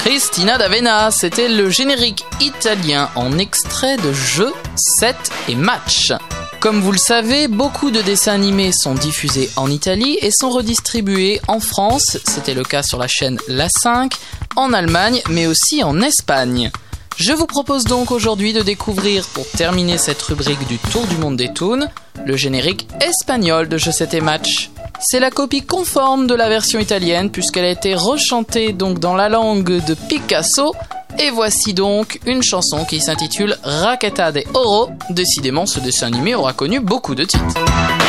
Cristina D'Avena, c'était le générique italien en extrait de Jeux, 7 et Match. Comme vous le savez, beaucoup de dessins animés sont diffusés en Italie et sont redistribués en France, c'était le cas sur la chaîne La 5, en Allemagne, mais aussi en Espagne. Je vous propose donc aujourd'hui de découvrir, pour terminer cette rubrique du Tour du monde des toons, le générique espagnol de Jeux 7 et Match. C'est la copie conforme de la version italienne puisqu'elle a été rechantée donc dans la langue de Picasso. Et voici donc une chanson qui s'intitule Raqueta de Oro. Décidément, ce dessin animé aura connu beaucoup de titres.